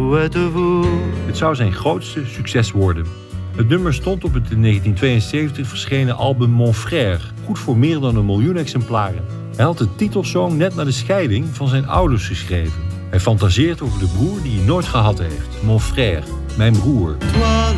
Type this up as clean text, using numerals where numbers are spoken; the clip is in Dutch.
Où êtes-vous? Het zou zijn grootste succes worden. Het nummer stond op het in 1972 verschenen album Mon Frère, goed voor meer dan 1 miljoen exemplaren. Hij had de titelsong net na de scheiding van zijn ouders geschreven. Hij fantaseert over de broer die hij nooit gehad heeft. Mon frère, mijn broer. Toi